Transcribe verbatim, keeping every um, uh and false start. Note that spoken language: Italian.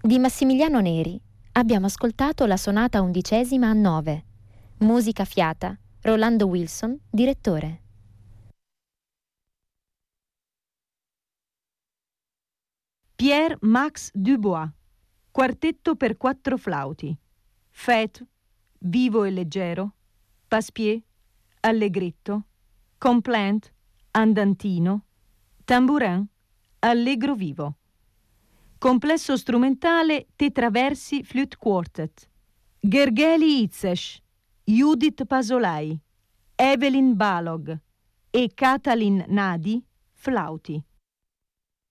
Di Massimiliano Neri abbiamo ascoltato la sonata undicesima a nove. Musica fiata, Rolando Wilson, direttore. Pierre-Max Dubois, quartetto per quattro flauti. Fête, vivo e leggero. Passepied, allegretto. Complaint, andantino. Tambourin, allegro vivo. Complesso strumentale Tetraversi Flute Quartet. Gergely Itzes, Judith Pasolai, Evelyn Balog e Katalin Nadi, flauti.